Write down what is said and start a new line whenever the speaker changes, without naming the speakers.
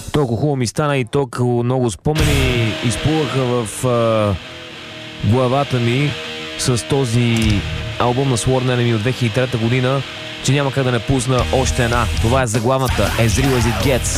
Толкова хубаво ми стана и толкова много спомени изплуваха в главата ми с този албум на Sworn Enemy от 2003 година, че няма как да не пусна още една. Това е заглавната As Real As It Gets.